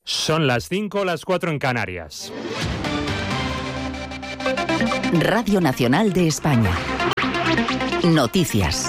Son las 5, las 4 en Canarias. Radio Nacional de España. Noticias.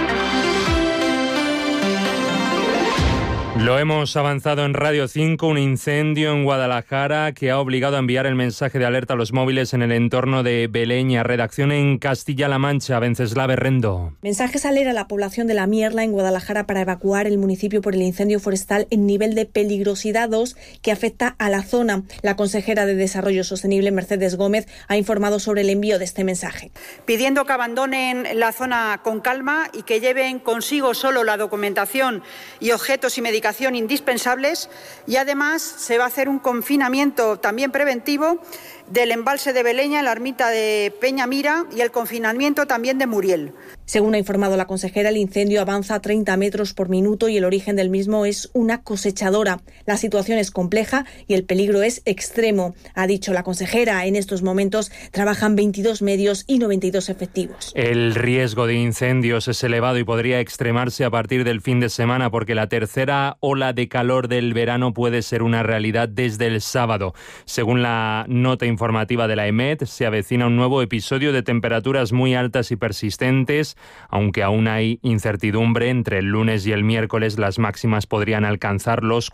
Lo hemos avanzado en Radio 5, un incendio en Guadalajara que ha obligado a enviar el mensaje de alerta a los móviles en el entorno de Beleña. Redacción en Castilla-La Mancha, Venceslava Herrendo. Mensajes al a la población de La Mierla en Guadalajara para evacuar el municipio por el incendio forestal en nivel de peligrosidad 2 que afecta a la zona. La consejera de Desarrollo Sostenible, Mercedes Gómez, ha informado sobre el envío de este mensaje. Pidiendo que abandonen la zona con calma y que lleven consigo solo la documentación y objetos y medicación indispensables, y además se va a hacer un confinamiento también preventivo del embalse de Beleña, en la ermita de Peñamira, y el confinamiento también de Muriel. Según ha informado la consejera, el incendio avanza a 30 metros por minuto y el origen del mismo es una cosechadora. La situación es compleja y el peligro es extremo, ha dicho la consejera. En estos momentos trabajan 22 medios y 92 efectivos. El riesgo de incendios es elevado y podría extremarse a partir del fin de semana porque la tercera ola de calor del verano puede ser una realidad desde el sábado. Según la nota informativa de la EMET, se avecina un nuevo episodio de temperaturas muy altas y persistentes. Aunque aún hay incertidumbre, entre el lunes y el miércoles las máximas podrían alcanzar los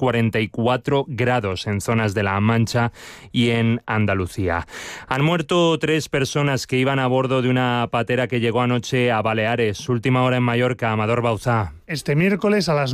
44 grados en zonas de La Mancha y en Andalucía. Han muerto 3 personas que iban a bordo de una patera que llegó anoche a Baleares. Última hora en Mallorca, Amador Bauzá. Este miércoles a las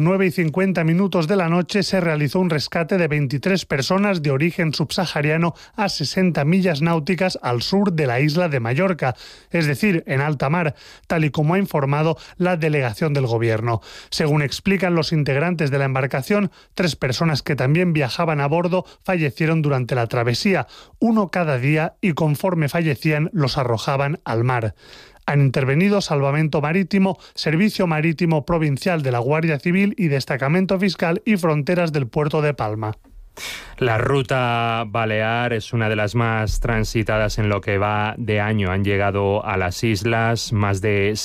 9:50 de la noche se realizó un rescate de 23 personas de origen subsahariano a 60 millas náuticas al sur de la isla de Mallorca, es decir, en alta mar, tal y como ha informado la delegación del Gobierno. Según explican los integrantes de la embarcación, 3 personas que también viajaban a bordo fallecieron durante la travesía, uno cada día, y conforme fallecían los arrojaban al mar. Han intervenido Salvamento Marítimo, Servicio Marítimo Provincial de la Guardia Civil y Destacamento Fiscal y Fronteras del Puerto de Palma. La ruta balear es una de las más transitadas en lo que va de año. Han llegado a las islas más de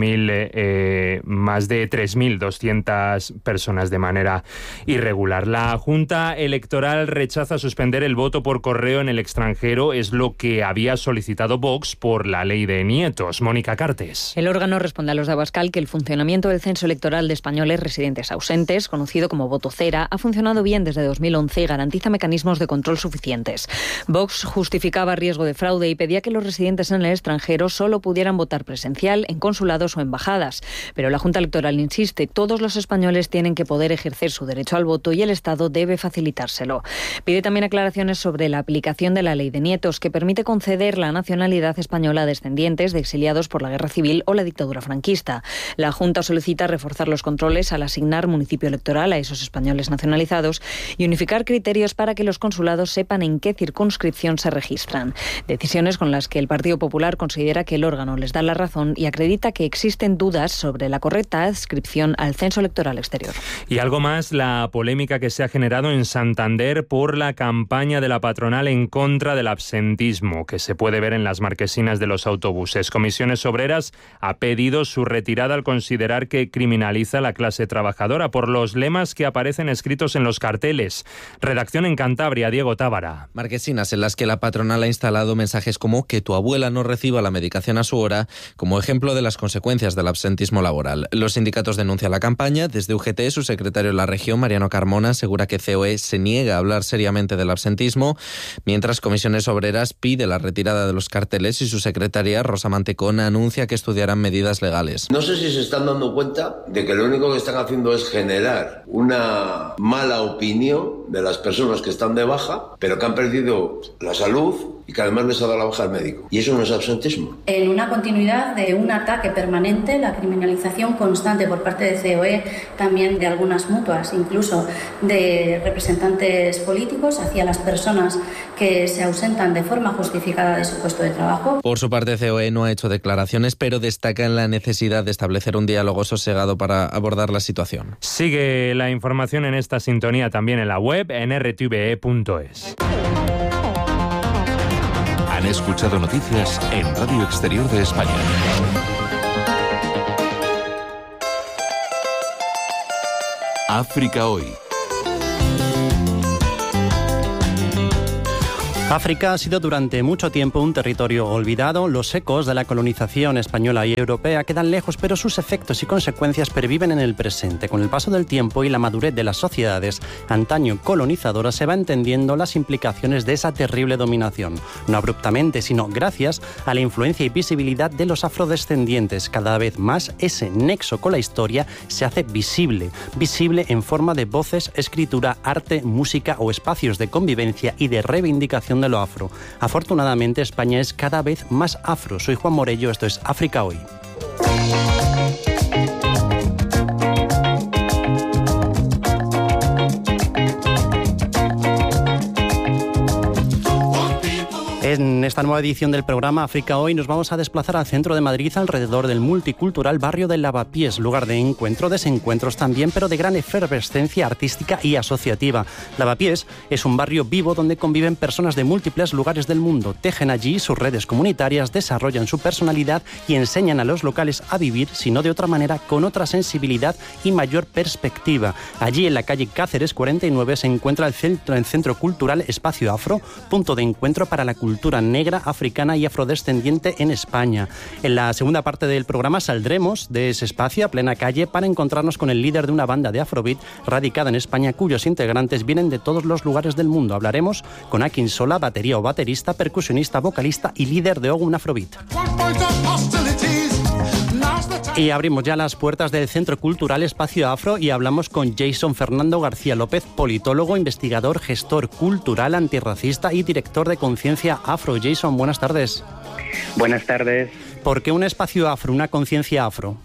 3.200 personas de manera irregular. La Junta Electoral rechaza suspender el voto por correo en el extranjero. Es lo que había solicitado Vox por la ley de nietos. Mónica Cartes. El órgano responde a los de Abascal que el funcionamiento del censo electoral de españoles residentes ausentes, conocido como voto cera, ha funcionado bien desde 2011 y garantiza mecanismos de control suficientes. Vox justificaba riesgo de fraude y pedía que los residentes en el extranjero solo pudieran votar presencial en consulados o embajadas. Pero la Junta Electoral insiste, todos los españoles tienen que poder ejercer su derecho al voto y el Estado debe facilitárselo. Pide también aclaraciones sobre la aplicación de la ley de nietos, que permite conceder la nacionalidad española a descendientes de exiliados por la guerra civil o la dictadura franquista. La Junta solicita reforzar los controles al asignar municipio electoral a esos españoles nacionalizados y unificar criterios para que los consulados sepan en qué circunscripción se registran. Decisiones con las que el Partido Popular considera que el órgano les da la razón y acredita que existen dudas sobre la correcta adscripción al censo electoral exterior. Y algo más, la polémica que se ha generado en Santander por la campaña de la patronal en contra del absentismo, que se puede ver en las marquesinas de los autobuses. Comisiones Obreras ha pedido su retirada al considerar que criminaliza a la clase trabajadora por los lemas que aparecen escritos en los carteles. Redacción en Cantabria, Diego Tábara. Marquesinas en las que la patronal ha instalado mensajes como que tu abuela no reciba la medicación a su hora, como ejemplo de las consecuencias del absentismo laboral. Los sindicatos denuncian la campaña. Desde UGT, su secretario en la región, Mariano Carmona, asegura que COE se niega a hablar seriamente del absentismo, mientras Comisiones Obreras pide la retirada de los carteles y su secretaria, Rosa Mantecón, anuncia que estudiarán medidas legales. No sé si se están dando cuenta de que lo único que están haciendo es generar una mala opinión de las personas que están de baja, pero que han perdido la salud y que además les ha dado la baja al médico. Y eso no es absentismo. En una continuidad de un ataque permanente, la criminalización constante por parte de COE, también de algunas mutuas, incluso de representantes políticos, hacia las personas que se ausentan de forma justificada de su puesto de trabajo. Por su parte, COE no ha hecho declaraciones, pero destaca en la necesidad de establecer un diálogo sosegado para abordar la situación. Sigue la información en esta sintonía también en la web, en rtve.es. Han escuchado noticias en Radio Exterior de España. África Hoy. África ha sido durante mucho tiempo un territorio olvidado. Los ecos de la colonización española y europea quedan lejos, pero sus efectos y consecuencias perviven en el presente. Con el paso del tiempo y la madurez de las sociedades antaño colonizadoras se va entendiendo las implicaciones de esa terrible dominación. No abruptamente, sino gracias a la influencia y visibilidad de los afrodescendientes. Cada vez más ese nexo con la historia se hace visible en forma de voces, escritura, arte, música o espacios de convivencia y de reivindicación de lo afro. Afortunadamente, España es cada vez más afro. Soy Juan Morello, esto es África Hoy. En esta nueva edición del programa África Hoy nos vamos a desplazar al centro de Madrid, alrededor del multicultural barrio de Lavapiés, lugar de encuentro, desencuentros también, pero de gran efervescencia artística y asociativa. Lavapiés es un barrio vivo donde conviven personas de múltiples lugares del mundo, tejen allí sus redes comunitarias, desarrollan su personalidad y enseñan a los locales a vivir, si no de otra manera, con otra sensibilidad y mayor perspectiva. Allí en la calle Cáceres 49 se encuentra el Centro Cultural Espacio Afro, punto de encuentro para la cultura negra, africana y afrodescendiente en España. En la segunda parte del programa saldremos de ese espacio a plena calle para encontrarnos con el líder de una banda de Afrobeat radicada en España, cuyos integrantes vienen de todos los lugares del mundo. Hablaremos con Akin Sola, batería o baterista, percusionista, vocalista y líder de Ogun Afrobeat. Y abrimos ya las puertas del Centro Cultural Espacio Afro y hablamos con Jason Fernando García López, politólogo, investigador, gestor cultural, antirracista y director de Conciencia Afro. Jason, buenas tardes. Buenas tardes. ¿Por qué un espacio afro, una conciencia afro?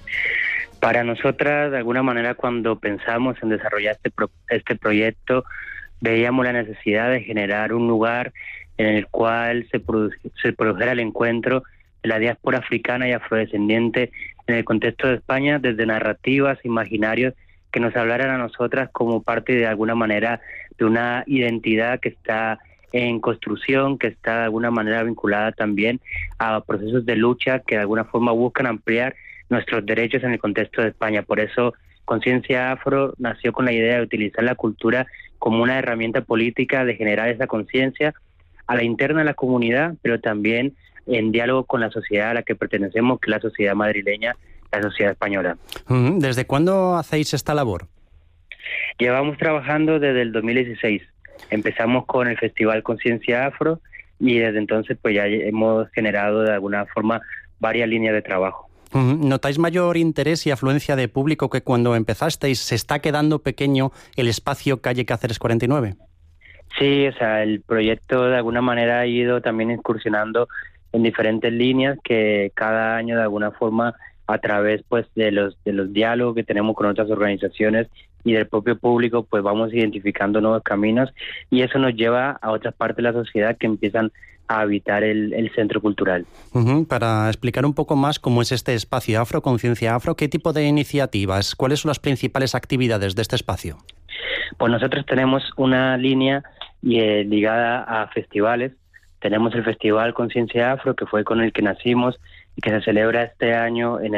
Para nosotras, de alguna manera, cuando pensamos en desarrollar este proyecto, veíamos la necesidad de generar un lugar en el cual se produjera el encuentro de la diáspora africana y afrodescendiente en el contexto de España, desde narrativas, imaginarios que nos hablaran a nosotras como parte de alguna manera de una identidad que está en construcción, que está de alguna manera vinculada también a procesos de lucha que de alguna forma buscan ampliar nuestros derechos en el contexto de España. Por eso Conciencia Afro nació con la idea de utilizar la cultura como una herramienta política de generar esa conciencia a la interna de la comunidad, pero también en diálogo con la sociedad a la que pertenecemos, que es la sociedad madrileña, la sociedad española. ¿Desde cuándo hacéis esta labor? Llevamos trabajando desde el 2016. Empezamos con el Festival Conciencia Afro y desde entonces pues ya hemos generado de alguna forma varias líneas de trabajo. ¿Notáis mayor interés y afluencia de público que cuando empezasteis? ¿Se está quedando pequeño el espacio calle Cáceres 49? Sí, o sea, el proyecto de alguna manera ha ido también incursionando en diferentes líneas que cada año de alguna forma a través pues de los diálogos que tenemos con otras organizaciones y del propio público pues vamos identificando nuevos caminos y eso nos lleva a otras partes de la sociedad que empiezan a habitar el centro cultural. Para explicar un poco más cómo es este espacio afro, Conciencia Afro, ¿qué tipo de iniciativas, cuáles son las principales actividades de este espacio? Pues nosotros tenemos una línea ligada a festivales. Tenemos el Festival Conciencia Afro, que fue con el que nacimos y que se celebra este año en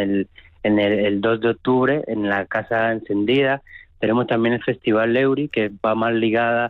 el 2 de octubre en la Casa Encendida. Tenemos también el Festival Leuri, que va más ligada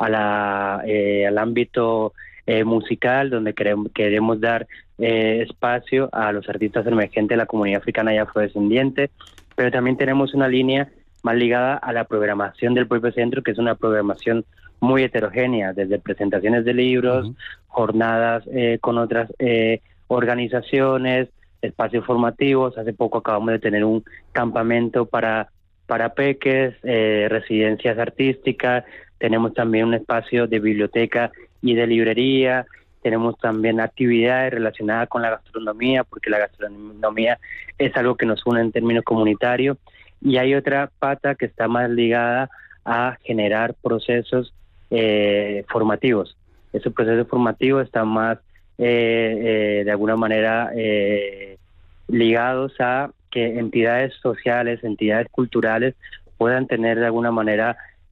al ámbito musical, donde queremos dar espacio a los artistas emergentes de la comunidad africana y afrodescendiente. Pero también tenemos una línea más ligada a la programación del propio centro, que es una programación muy heterogénea, desde presentaciones de libros, jornadas con otras organizaciones, espacios formativos. Hace poco acabamos de tener un campamento para peques, residencias artísticas. Tenemos también un espacio de biblioteca y de librería. Tenemos también actividades relacionadas con la gastronomía, porque la gastronomía es algo que nos une en términos comunitarios. Y hay otra pata que está más ligada a generar procesos formativos. Esos procesos formativos están más de alguna manera ligados a que entidades sociales, entidades culturales puedan tener de alguna manera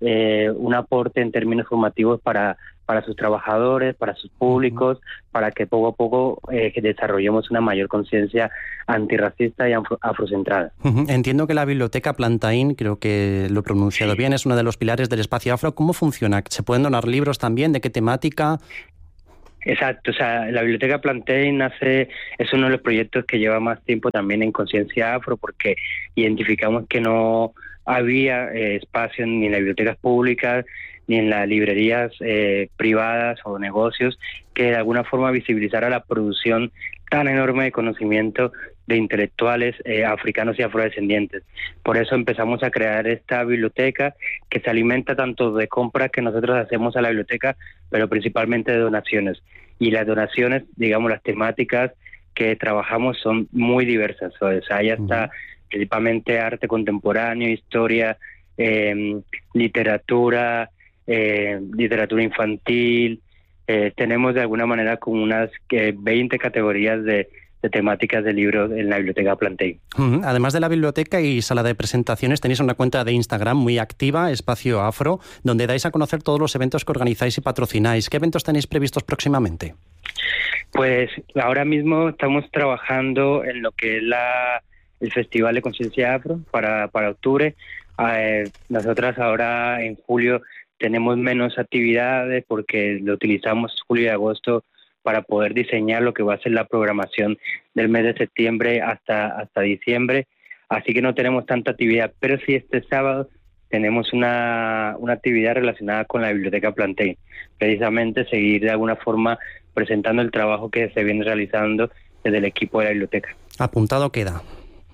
un aporte en términos formativos para sus trabajadores, para sus públicos, para que poco a poco desarrollemos una mayor conciencia antirracista y afrocentrada. Entiendo que la Biblioteca Plantain, creo que lo he pronunciado bien, es uno de los pilares del espacio afro. ¿Cómo funciona? ¿Se pueden donar libros también? ¿De qué temática? Exacto, o sea, la Biblioteca Plantain es uno de los proyectos que lleva más tiempo también en Conciencia Afro, porque identificamos que no había espacio ni en las bibliotecas públicas ni en las librerías privadas o negocios que de alguna forma visibilizara la producción tan enorme de conocimiento de intelectuales africanos y afrodescendientes. Por eso empezamos a crear esta biblioteca que se alimenta tanto de compras que nosotros hacemos a la biblioteca, pero principalmente de donaciones. Y las donaciones, digamos, las temáticas que trabajamos son muy diversas. O sea, hay hasta principalmente arte contemporáneo, historia, literatura infantil. Tenemos de alguna manera como unas 20 categorías de temáticas de libros en la Biblioteca Plantain. Además de la biblioteca y sala de presentaciones, tenéis una cuenta de Instagram muy activa, Espacio Afro, donde dais a conocer todos los eventos que organizáis y patrocináis. ¿Qué eventos tenéis previstos próximamente? Pues ahora mismo estamos trabajando en lo que es el Festival de Conciencia Afro para octubre. Nosotras ahora en julio tenemos menos actividades porque lo utilizamos julio y agosto para poder diseñar lo que va a ser la programación del mes de septiembre hasta diciembre, así que no tenemos tanta actividad, pero sí este sábado tenemos una actividad relacionada con la Biblioteca Plantain, precisamente seguir de alguna forma presentando el trabajo que se viene realizando desde el equipo de la biblioteca. Apuntado queda.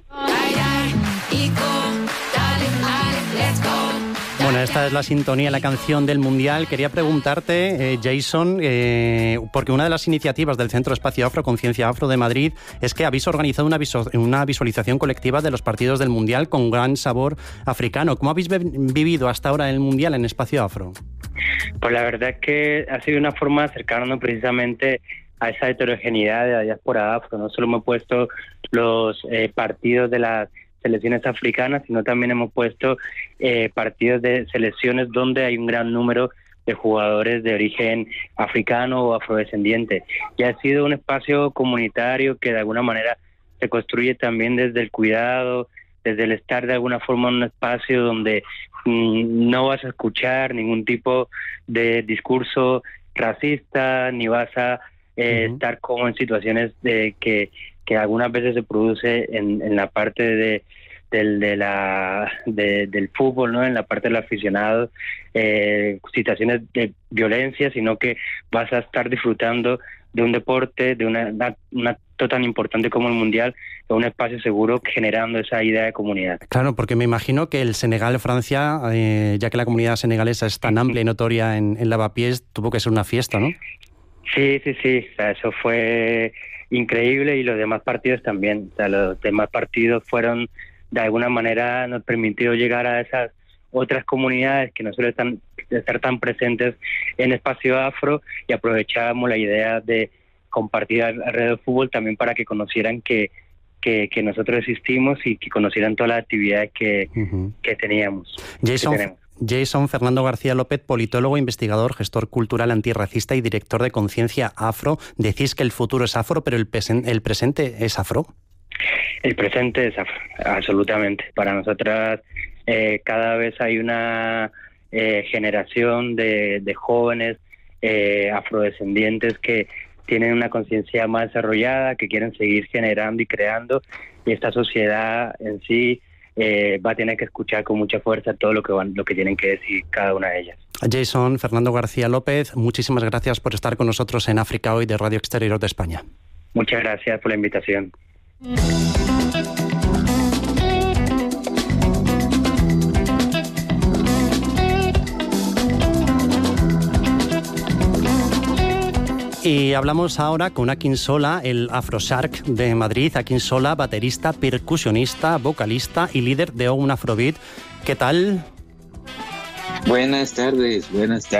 Bueno, esta es la sintonía, la canción del Mundial. Quería preguntarte, Jason, porque una de las iniciativas del Centro Espacio Afro, Conciencia Afro de Madrid, es que habéis organizado una visualización colectiva de los partidos del Mundial con gran sabor africano. ¿Cómo habéis vivido hasta ahora el Mundial en Espacio Afro? Pues la verdad es que ha sido una forma de acercarnos precisamente a esa heterogeneidad de la diáspora afro. No solo hemos puesto los partidos de las selecciones africanas, sino también hemos puesto partidos de selecciones donde hay un gran número de jugadores de origen africano o afrodescendiente. Y ha sido un espacio comunitario que de alguna manera se construye también desde el cuidado, desde el estar de alguna forma en un espacio donde no vas a escuchar ningún tipo de discurso racista, ni vas a estar como en situaciones de que algunas veces se produce en la parte del fútbol, ¿no? En la parte del aficionado, situaciones de violencia, sino que vas a estar disfrutando de un deporte, de un acto tan importante como el Mundial, de un espacio seguro, generando esa idea de comunidad. Claro, porque me imagino que el Senegal-Francia, ya que la comunidad senegalesa es tan amplia y notoria en Lavapiés, tuvo que ser una fiesta, ¿no? Sí. O sea, eso fue increíble, y los demás partidos también. O sea, los demás partidos fueron, de alguna manera, nos permitió llegar a esas otras comunidades que no suelen estar tan presentes en Espacio Afro, y aprovechábamos la idea de compartir alrededor del fútbol también para que conocieran que nosotros existimos y que conocieran todas las actividades que teníamos. Jason Fernando García López, politólogo, investigador, gestor cultural antirracista y director de Conciencia Afro. Decís que el futuro es afro, pero el presente es afro. El presente es afro, absolutamente. Para nosotras cada vez hay una generación de jóvenes afrodescendientes que tienen una conciencia más desarrollada, que quieren seguir generando y creando, y esta sociedad en sí va a tener que escuchar con mucha fuerza todo lo que tienen que decir cada una de ellas. Jason Fernando García López, muchísimas gracias por estar con nosotros en África Hoy de Radio Exterior de España. Muchas gracias por la invitación. Y hablamos ahora con Akin Sola, el Afro Shark de Madrid. Akin Sola, baterista, percusionista, vocalista y líder de Un Afrobeat. ¿Qué tal? Buenas tardes.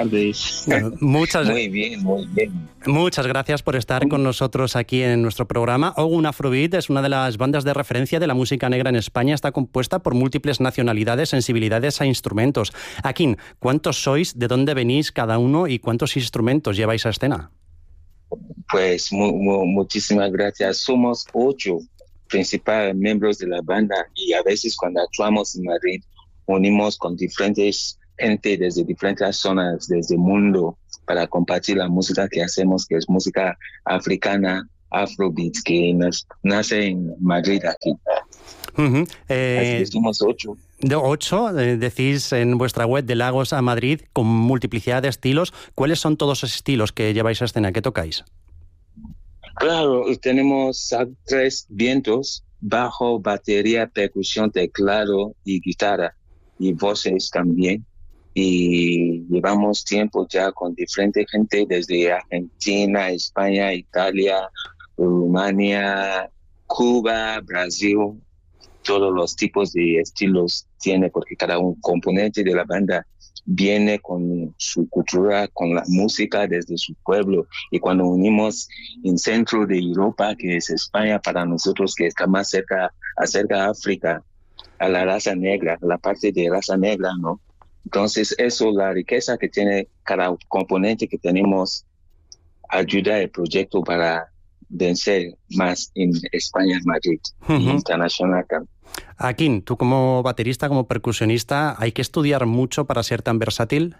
Muy bien. Muchas gracias por estar con nosotros aquí en nuestro programa. Ogun Afrobeat es una de las bandas de referencia de la música negra en España. Está compuesta por múltiples nacionalidades, sensibilidades e instrumentos. Akin, ¿cuántos sois? ¿De dónde venís cada uno? ¿Y cuántos instrumentos lleváis a escena? Pues muchísimas gracias. Somos 8 principales miembros de la banda y a veces cuando actuamos en Madrid unimos con diferentes gente desde diferentes zonas desde el mundo para compartir la música que hacemos, que es música africana, Afrobeat, que nace en Madrid aquí. Uh-huh. Así que somos 8. De 8, decís en vuestra web, de Lagos a Madrid, con multiplicidad de estilos. ¿Cuáles son todos esos estilos que lleváis a escena? ¿Qué tocáis? Claro, tenemos 3 vientos: bajo, batería, percusión, teclado y guitarra, y voces también. Y llevamos tiempo ya con diferente gente desde Argentina, España, Italia, Rumania, Cuba, Brasil. Todos los tipos de estilos tiene, porque cada un componente de la banda viene con su cultura, con la música desde su pueblo. Y cuando unimos en centro de Europa, que es España, para nosotros que está más cerca a África, a la raza negra, la parte de raza negra, ¿no? Entonces eso, la riqueza que tiene cada componente que tenemos, ayuda al proyecto para vencer más en España, en Madrid, internacional también. Akin, tú como baterista, como percusionista, ¿hay que estudiar mucho para ser tan versátil?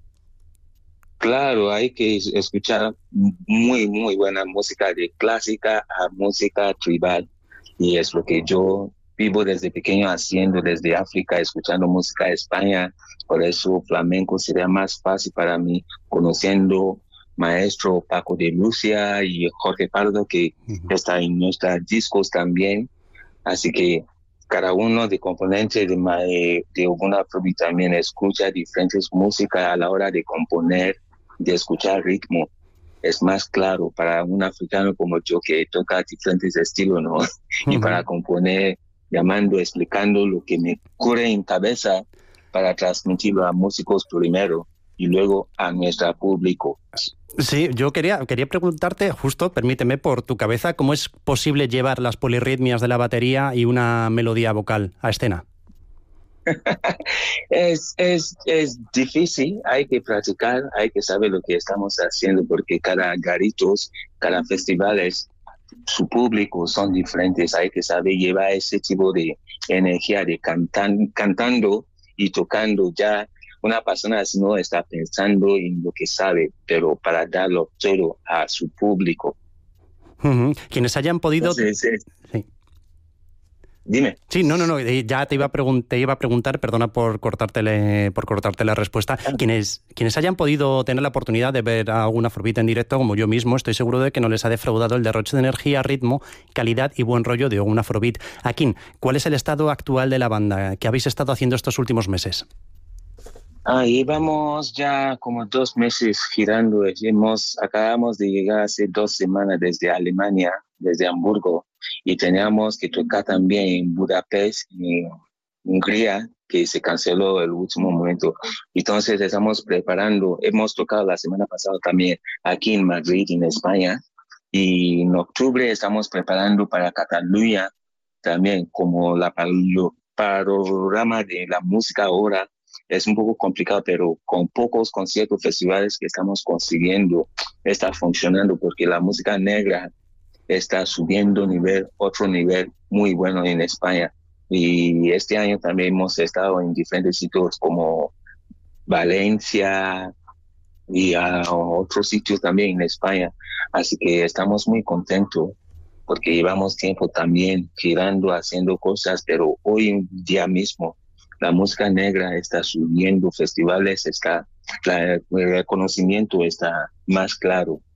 Claro, hay que escuchar muy buena música, de clásica a música tribal, y es lo que yo vivo desde pequeño haciendo, desde África, escuchando música de España. Por eso flamenco sería más fácil para mí, conociendo maestro Paco de Lucia y Jorge Pardo, que está en nuestros discos también. Así que cada uno de componentes de Ogun Afrobeat también escucha diferentes músicas a la hora de componer, de escuchar ritmo. Es más claro para un africano como yo, que toca diferentes estilos, ¿no? Y para componer, llamando, explicando lo que me ocurre en cabeza para transmitirlo a músicos primero y luego a nuestro público. Sí, yo quería preguntarte, justo, permíteme, por tu cabeza, ¿cómo es posible llevar las polirritmias de la batería y una melodía vocal a escena? Es difícil, hay que practicar, hay que saber lo que estamos haciendo, porque cada garitos, cada festivales, su público son diferentes. Hay que saber llevar ese tipo de energía de cantando y tocando. Ya una persona no está pensando en lo que sabe, pero para darlo todo a su público. Quienes hayan podido... Entonces, sí. Dime. Sí, no, ya te iba a preguntar, perdona por cortarte la respuesta. Quienes hayan podido tener la oportunidad de ver a Ogun Afrobeat en directo, como yo mismo, estoy seguro de que no les ha defraudado el derroche de energía, ritmo, calidad y buen rollo de Ogun Afrobeat. Akin, ¿cuál es el estado actual de la banda? ¿Qué habéis estado haciendo estos últimos meses? Llevamos ya como 2 meses girando. Acabamos de llegar hace 2 semanas desde Alemania, desde Hamburgo, y teníamos que tocar también en Budapest, en Hungría, que se canceló el último momento. Entonces estamos preparando. Hemos tocado la semana pasada también aquí en Madrid, en España, y en octubre estamos preparando para Cataluña también. Como panorama de la música ahora es un poco complicado, pero con pocos conciertos, festivales que estamos consiguiendo, está funcionando, porque la música negra está subiendo otro nivel muy bueno en España. Y este año también hemos estado en diferentes sitios como Valencia y a otros sitios también en España. Así que estamos muy contentos, porque llevamos tiempo también girando, haciendo cosas, pero hoy en día mismo la música negra está subiendo, festivales, el reconocimiento está más claro.